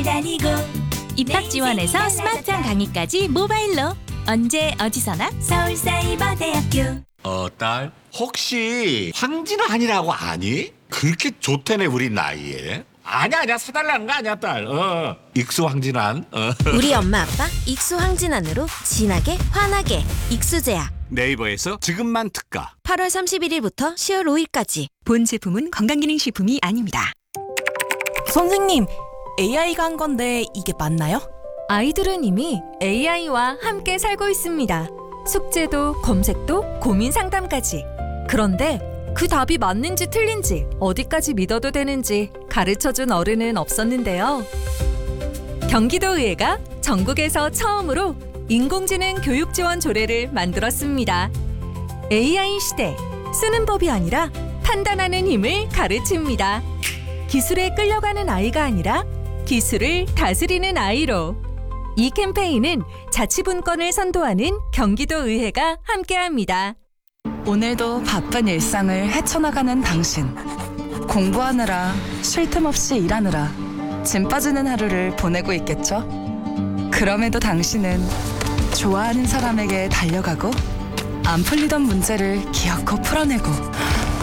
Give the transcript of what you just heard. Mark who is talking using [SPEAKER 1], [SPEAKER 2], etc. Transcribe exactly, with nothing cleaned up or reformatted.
[SPEAKER 1] 다니고
[SPEAKER 2] 입학 지원에서 스마트한 강의까지 모바일로 언제 어디서나
[SPEAKER 1] 서울사이버대학교.
[SPEAKER 3] 어, 딸, 혹시 황진환이라고 아니? 그렇게 좋다네 우리 나이에. 아니야 아니야 사달라는 거 아니야 딸. 어. 익수 황진환. 어.
[SPEAKER 4] 우리 엄마 아빠 익수 황진환으로 진하게 환하게 익수제약.
[SPEAKER 5] 네이버에서 지금만 특가.
[SPEAKER 4] 팔월 삼십일일부터 시월 오일까지.
[SPEAKER 6] 본 제품은 건강기능식품이 아닙니다. 선생님, 에이아이가 한 건데 이게 맞나요?
[SPEAKER 7] 아이들은 이미 에이아이와 함께 살고 있습니다. 숙제도 검색도 고민 상담까지. 그런데 그 답이 맞는지 틀린지 어디까지 믿어도 되는지 가르쳐준 어른은 없었는데요. 경기도의회가 전국에서 처음으로 인공지능 교육 지원 조례를 만들었습니다. 에이아이 시대, 쓰는 법이 아니라 판단하는 힘을 가르칩니다. 기술에 끌려가는 아이가 아니라 기술을 다스리는 아이로. 이 캠페인은 자치분권을 선도하는 경기도의회가 함께합니다.
[SPEAKER 8] 오늘도 바쁜 일상을 헤쳐나가는 당신. 공부하느라 쉴 틈 없이 일하느라 짐 빠지는 하루를 보내고 있겠죠? 그럼에도 당신은 좋아하는 사람에게 달려가고 안 풀리던 문제를 기어코 풀어내고